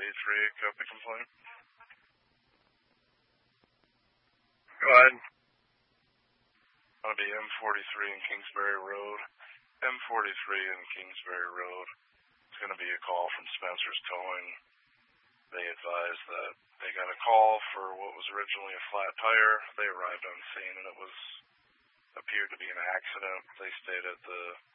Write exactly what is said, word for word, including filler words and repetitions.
eighty-three, copy complaint. Go ahead. It's going to be M forty-three and Kingsbury Road. M forty-three and Kingsbury Road. It's going to be a call from Spencer's Towing. They advised that they got a call for what was originally a flat tire. They arrived on scene and it was appeared to be an accident. They stated the